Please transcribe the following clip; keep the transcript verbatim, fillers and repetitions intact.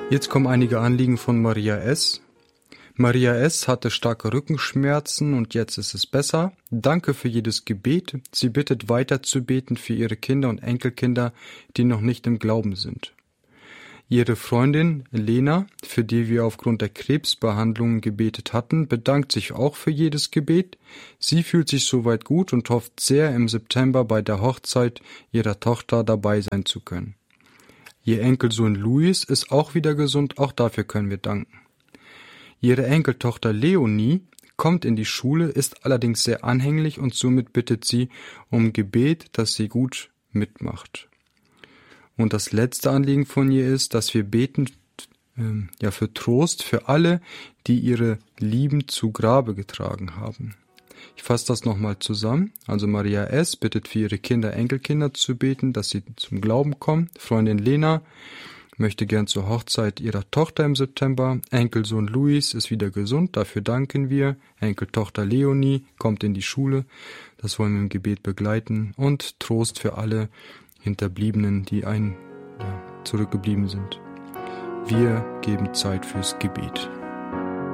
Jetzt kommen einige Anliegen von Maria S. Maria S. hatte starke Rückenschmerzen und jetzt ist es besser. Danke für jedes Gebet. Sie bittet weiter zu beten für ihre Kinder und Enkelkinder, die noch nicht im Glauben sind. Ihre Freundin Lena, für die wir aufgrund der Krebsbehandlung gebetet hatten, bedankt sich auch für jedes Gebet. Sie fühlt sich soweit gut und hofft sehr, im September bei der Hochzeit ihrer Tochter dabei sein zu können. Ihr Enkelsohn Luis ist auch wieder gesund, auch dafür können wir danken. Ihre Enkeltochter Leonie kommt in die Schule, ist allerdings sehr anhänglich und somit bittet sie um Gebet, dass sie gut mitmacht. Und das letzte Anliegen von ihr ist, dass wir beten äh, ja, für Trost für alle, die ihre Lieben zu Grabe getragen haben. Ich fasse das nochmal zusammen. Also Maria S. bittet für ihre Kinder, Enkelkinder zu beten, dass sie zum Glauben kommen. Freundin Lena möchte gern zur Hochzeit ihrer Tochter im September. Enkelsohn Luis ist wieder gesund, dafür danken wir. Enkeltochter Leonie kommt in die Schule, das wollen wir im Gebet begleiten. Und Trost für alle Hinterbliebenen, die ein, ja, zurückgeblieben sind. Wir geben Zeit fürs Gebet.